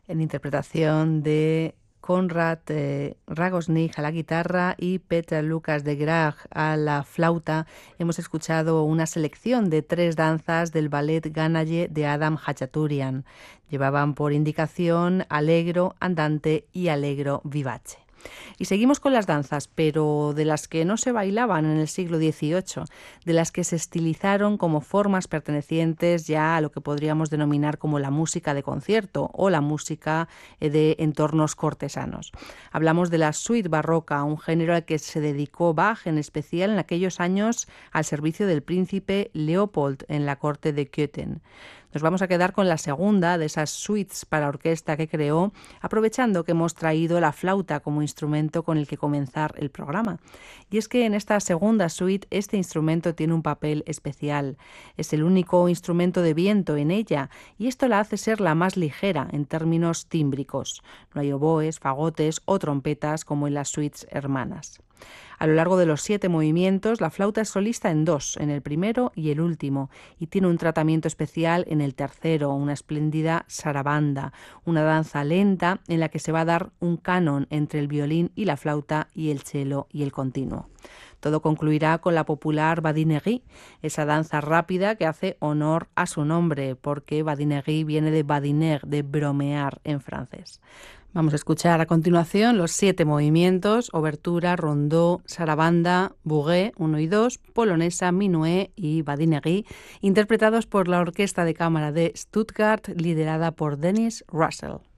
en interpretación de Konrad Ragosnik a la guitarra y Peter Lucas de Graag a la flauta. Hemos escuchado una selección de 3 danzas del ballet Ganaye de Adam Hachaturian. Llevaban por indicación Allegro, Andante y Allegro Vivace. Y seguimos con las danzas, pero de las que no se bailaban en el siglo XVIII, de las que se estilizaron como formas pertenecientes ya a lo que podríamos denominar como la música de concierto o la música de entornos cortesanos. Hablamos de la suite barroca, un género al que se dedicó Bach en especial en aquellos años al servicio del príncipe Leopold en la corte de Köthen. Nos vamos a quedar con la segunda de esas suites para orquesta que creó, aprovechando que hemos traído la flauta como instrumento con el que comenzar el programa. Y es que en esta segunda suite este instrumento tiene un papel especial. Es el único instrumento de viento en ella y esto la hace ser la más ligera en términos tímbricos. No hay oboes, fagotes o trompetas como en las suites hermanas. A lo largo de los 7 movimientos, la flauta es solista en 2, en el primero y el último, y tiene un tratamiento especial en el tercero, una espléndida sarabanda, una danza lenta en la que se va a dar un canon entre el violín y la flauta y el cello y el continuo. Todo concluirá con la popular badinnerie, esa danza rápida que hace honor a su nombre, porque badinnerie viene de badiner, de bromear en francés. Vamos a escuchar a continuación los 7 movimientos: obertura, rondó, sarabanda, bouguet 1 y 2, polonesa, minuet y badinnerie, interpretados por la Orquesta de Cámara de Stuttgart, liderada por Dennis Russell.